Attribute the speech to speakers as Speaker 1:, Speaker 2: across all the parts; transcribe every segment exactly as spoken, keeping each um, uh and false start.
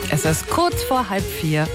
Speaker 1: Es ist kurz vor halb vier.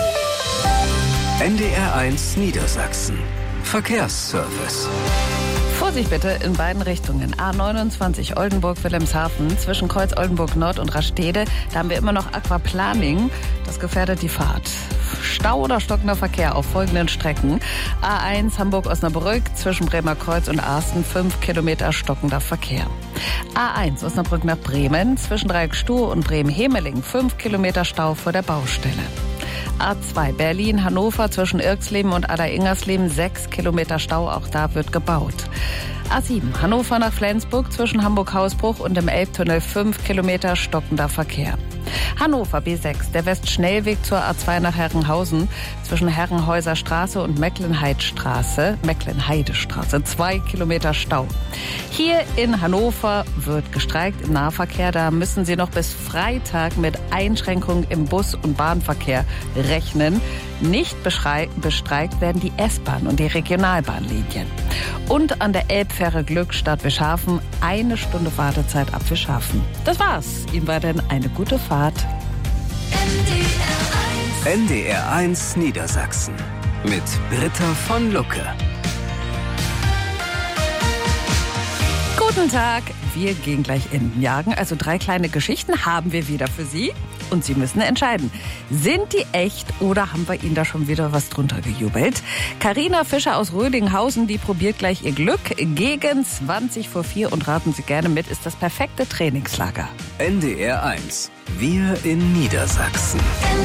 Speaker 2: N D R eins Niedersachsen. Verkehrsservice.
Speaker 1: Vorsicht bitte in beiden Richtungen. A neunundzwanzig Oldenburg-Wilhelmshaven zwischen Kreuz Oldenburg-Nord und Rastede. Da haben wir immer noch Aquaplaning. Das gefährdet die Fahrt. Stau oder stockender Verkehr auf folgenden Strecken. A eins Hamburg-Osnabrück zwischen Bremer Kreuz und Arsten, fünf Kilometer stockender Verkehr. A eins Osnabrück nach Bremen zwischen Dreieck Stuhr und Bremen-Hemeling, fünf Kilometer Stau vor der Baustelle. A zwei Berlin-Hannover zwischen Irxleben und Ada-Ingersleben, sechs Kilometer Stau, auch da wird gebaut. A sieben Hannover nach Flensburg zwischen Hamburg-Hausbruch und dem Elbtunnel, fünf Kilometer stockender Verkehr. Hannover B sechs, der Westschnellweg zur A zwei nach Herrenhausen zwischen Herrenhäuser Straße und Mecklenheidstraße, Mecklenheidestraße, zwei Kilometer Stau. Hier in Hannover wird gestreikt im Nahverkehr. Da müssen Sie noch bis Freitag mit Einschränkungen im Bus- und Bahnverkehr rechnen. Nicht bestreikt werden die S-Bahn und die Regionalbahnlinien. Und an der Elbfähre Glückstadt Wischhafen eine Stunde Wartezeit ab Wischhafen. Das war's. Ihnen weiterhin eine gute Fahrt.
Speaker 2: N D R eins Niedersachsen mit Britta von Lucke.
Speaker 1: Guten Tag, wir gehen gleich Enten jagen. Also drei kleine Geschichten haben wir wieder für Sie. Und Sie müssen entscheiden, sind die echt oder haben wir Ihnen da schon wieder was drunter gejubelt? Carina Fischer aus Rödinghausen, die probiert gleich ihr Glück. Gegen zwanzig vor vier und raten Sie gerne mit, ist das perfekte Trainingslager.
Speaker 2: N D R eins. Wir in Niedersachsen.